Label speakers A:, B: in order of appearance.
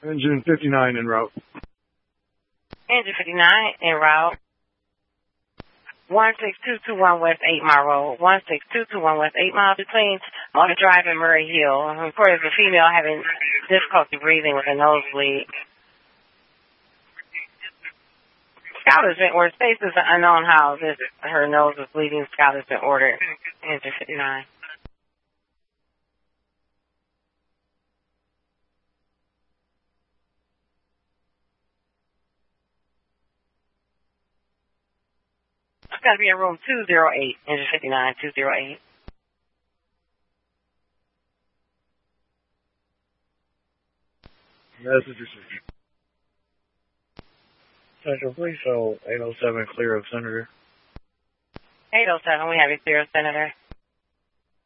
A: Engine 59 en route.
B: Engine 59 en route. 16221 West 8 Mile Road. 16221 West 8 Mile between Motor Drive and Murray Hill. Reported a female having difficulty breathing with a nosebleed. Scout has been ordered. Space is unknown how her nose is bleeding. Scout has been ordered. Engine 59. It's got to be in room 208, Engine 59, 208.
A: Message received. Central Police, 807, clear of Senator.
B: 807, we have you clear of Senator.